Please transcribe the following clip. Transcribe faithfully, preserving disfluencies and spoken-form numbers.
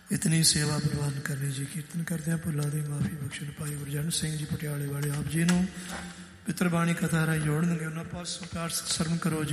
ਇਤਨੀ ਸੇਵਾ ਪ੍ਰਵਾਨ ਕਰਨੀ ਜੀ। ਕੀਰਤਨ ਕਰਦਿਆਂ ਭੁੱਲਾਂ ਦੀ ਮਾਫੀ ਬਖਸ਼ਣ ਭਾਈ ਗੁਰਜਨ ਸਿੰਘ ਜੀ ਪਟਿਆਲੇ ਵਾਲੇ ਆਪ ਜੀ ਨੂੰ ਪਿੱਤਰ ਬਾਣੀ ਕਥਾ ਰਾਹੀਂ ਜੋੜਨਗੇ। ਉਹਨਾਂ ਪਾਸੋਂ ਕਾਰ ਸਰਵਣ ਕਰੋ ਜੀ।